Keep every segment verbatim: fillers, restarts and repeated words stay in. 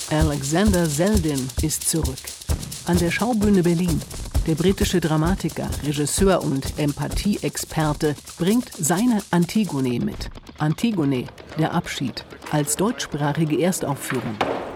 Alexander Selden ist zurück. An der Schaubühne Berlin. Der britische Dramatiker, Regisseur und Empathie-Experte bringt seine Antigone mit. Antigone, der Abschied, als deutschsprachige Erstaufführung.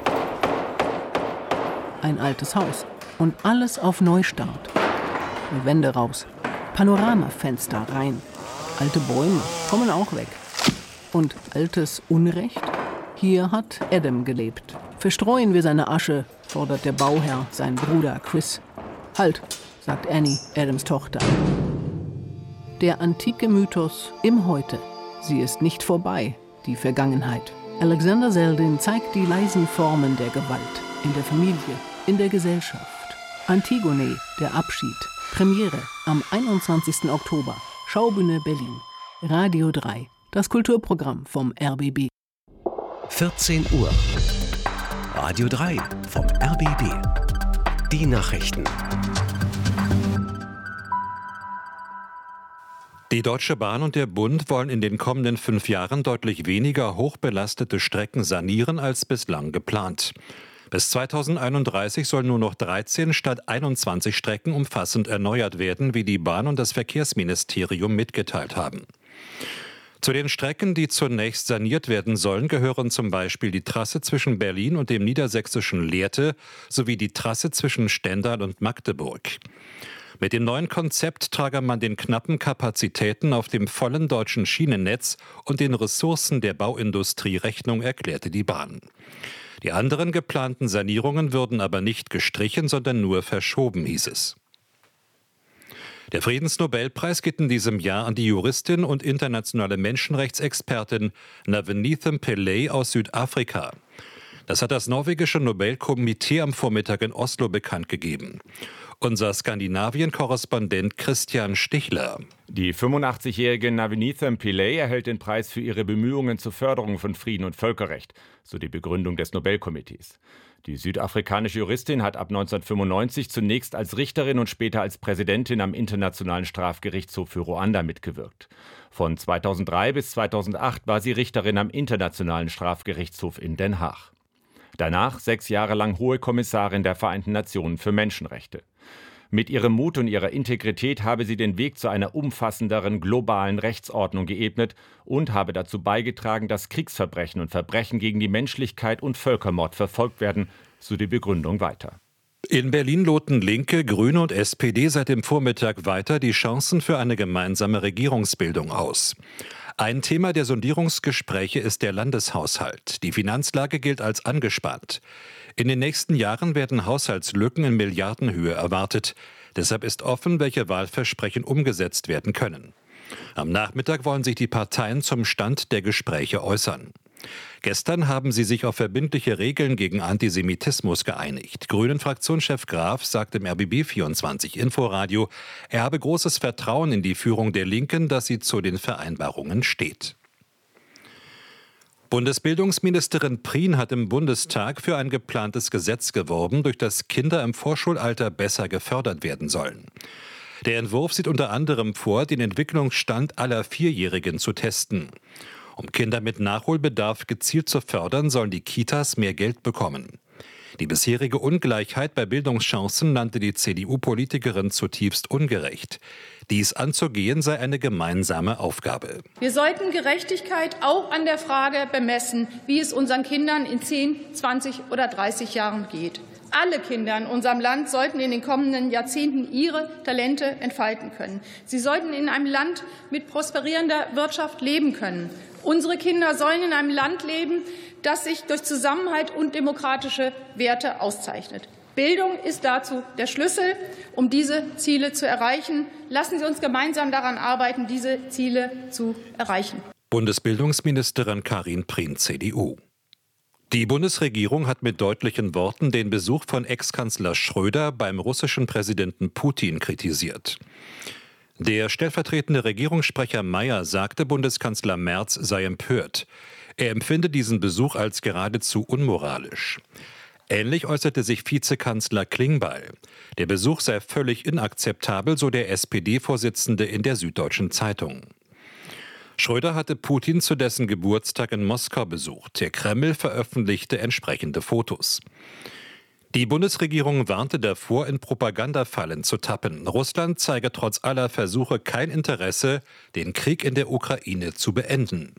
Ein altes Haus und alles auf Neustart. Die Wände raus, Panoramafenster rein. Alte Bäume kommen auch weg. Und altes Unrecht? Hier hat Adam gelebt. Verstreuen wir seine Asche, fordert der Bauherr seinen Bruder Chris. Halt, sagt Annie, Adams Tochter. Der antike Mythos im Heute. Sie ist nicht vorbei, die Vergangenheit. Alexander Selden zeigt die leisen Formen der Gewalt. In der Familie, in der Gesellschaft. Antigone, der Abschied. Premiere am einundzwanzigsten Oktober. Schaubühne Berlin. Radio drei. Das Kulturprogramm vom R B B. vierzehn Uhr. Radio drei vom R B B. Die Nachrichten. Die Deutsche Bahn und der Bund wollen in den kommenden fünf Jahren deutlich weniger hochbelastete Strecken sanieren als bislang geplant. Bis zweitausendeinunddreißig sollen nur noch dreizehn statt einundzwanzig Strecken umfassend erneuert werden, wie die Bahn und das Verkehrsministerium mitgeteilt haben. Zu den Strecken, die zunächst saniert werden sollen, gehören zum Beispiel die Trasse zwischen Berlin und dem niedersächsischen Lehrte sowie die Trasse zwischen Stendal und Magdeburg. Mit dem neuen Konzept trage man den knappen Kapazitäten auf dem vollen deutschen Schienennetz und den Ressourcen der Bauindustrie Rechnung, erklärte die Bahn. Die anderen geplanten Sanierungen würden aber nicht gestrichen, sondern nur verschoben, hieß es. Der Friedensnobelpreis geht in diesem Jahr an die Juristin und internationale Menschenrechtsexpertin Navneet Pillay aus Südafrika. Das hat das norwegische Nobelkomitee am Vormittag in Oslo bekannt gegeben. Unser Skandinavien-Korrespondent Christian Stichler. Die fünfundachtzigjährige Navneet Pillay erhält den Preis für ihre Bemühungen zur Förderung von Frieden und Völkerrecht, so die Begründung des Nobelkomitees. Die südafrikanische Juristin hat ab neunzehnhundertfünfundneunzig zunächst als Richterin und später als Präsidentin am Internationalen Strafgerichtshof für Ruanda mitgewirkt. Von zweitausenddrei bis zweitausendacht war sie Richterin am Internationalen Strafgerichtshof in Den Haag. Danach sechs Jahre lang Hohe Kommissarin der Vereinten Nationen für Menschenrechte. Mit ihrem Mut und ihrer Integrität habe sie den Weg zu einer umfassenderen globalen Rechtsordnung geebnet und habe dazu beigetragen, dass Kriegsverbrechen und Verbrechen gegen die Menschlichkeit und Völkermord verfolgt werden, so die Begründung weiter. In Berlin loten Linke, Grüne und S P D seit dem Vormittag weiter die Chancen für eine gemeinsame Regierungsbildung aus. Ein Thema der Sondierungsgespräche ist der Landeshaushalt. Die Finanzlage gilt als angespannt. In den nächsten Jahren werden Haushaltslücken in Milliardenhöhe erwartet. Deshalb ist offen, welche Wahlversprechen umgesetzt werden können. Am Nachmittag wollen sich die Parteien zum Stand der Gespräche äußern. Gestern haben sie sich auf verbindliche Regeln gegen Antisemitismus geeinigt. Grünen-Fraktionschef Graf sagt im R B B vierundzwanzig Inforadio, er habe großes Vertrauen in die Führung der Linken, dass sie zu den Vereinbarungen steht. Bundesbildungsministerin Prien hat im Bundestag für ein geplantes Gesetz geworben, durch das Kinder im Vorschulalter besser gefördert werden sollen. Der Entwurf sieht unter anderem vor, den Entwicklungsstand aller Vierjährigen zu testen. Um Kinder mit Nachholbedarf gezielt zu fördern, sollen die Kitas mehr Geld bekommen. Die bisherige Ungleichheit bei Bildungschancen nannte die C D U-Politikerin zutiefst ungerecht. Dies anzugehen sei eine gemeinsame Aufgabe. Wir sollten Gerechtigkeit auch an der Frage bemessen, wie es unseren Kindern in zehn, zwanzig oder dreißig Jahren geht. Alle Kinder in unserem Land sollten in den kommenden Jahrzehnten ihre Talente entfalten können. Sie sollten in einem Land mit prosperierender Wirtschaft leben können. Unsere Kinder sollen in einem Land leben, das sich durch Zusammenhalt und demokratische Werte auszeichnet. Bildung ist dazu der Schlüssel, um diese Ziele zu erreichen. Lassen Sie uns gemeinsam daran arbeiten, diese Ziele zu erreichen. Bundesbildungsministerin Karin Prien, C D U. Die Bundesregierung hat mit deutlichen Worten den Besuch von Ex-Kanzler Schröder beim russischen Präsidenten Putin kritisiert. Der stellvertretende Regierungssprecher Mayer sagte, Bundeskanzler Merz sei empört. Er empfinde diesen Besuch als geradezu unmoralisch. Ähnlich äußerte sich Vizekanzler Klingbeil. Der Besuch sei völlig inakzeptabel, so der S P D-Vorsitzende in der Süddeutschen Zeitung. Schröder hatte Putin zu dessen Geburtstag in Moskau besucht. Der Kreml veröffentlichte entsprechende Fotos. Die Bundesregierung warnte davor, in Propagandafallen zu tappen. Russland zeige trotz aller Versuche kein Interesse, den Krieg in der Ukraine zu beenden.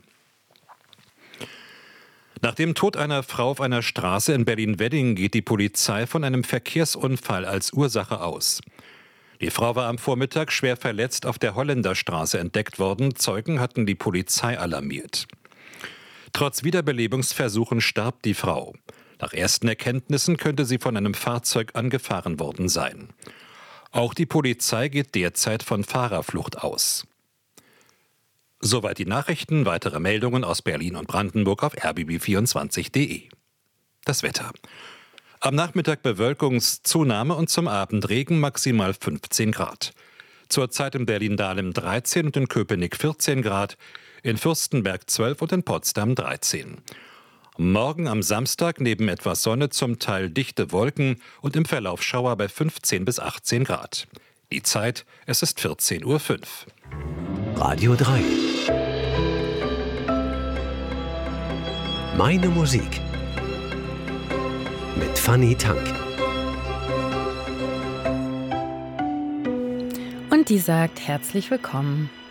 Nach dem Tod einer Frau auf einer Straße in Berlin-Wedding geht die Polizei von einem Verkehrsunfall als Ursache aus. Die Frau war am Vormittag schwer verletzt auf der Holländerstraße entdeckt worden. Zeugen hatten die Polizei alarmiert. Trotz Wiederbelebungsversuchen starb die Frau. Nach ersten Erkenntnissen könnte sie von einem Fahrzeug angefahren worden sein. Auch die Polizei geht derzeit von Fahrerflucht aus. Soweit die Nachrichten. Weitere Meldungen aus Berlin und Brandenburg auf r b b vierundzwanzig punkt d e. Das Wetter. Am Nachmittag Bewölkungszunahme und zum Abend Regen, maximal fünfzehn Grad. Zurzeit in Berlin-Dahlem dreizehn und in Köpenick vierzehn Grad, in Fürstenberg zwölf und in Potsdam dreizehn. Morgen am Samstag neben etwas Sonne zum Teil dichte Wolken und im Verlauf Schauer bei fünfzehn bis achtzehn Grad. Die Zeit, es ist vierzehn Uhr fünf. Radio drei. Meine Musik. Mit Fanny Tank. Und die sagt herzlich willkommen.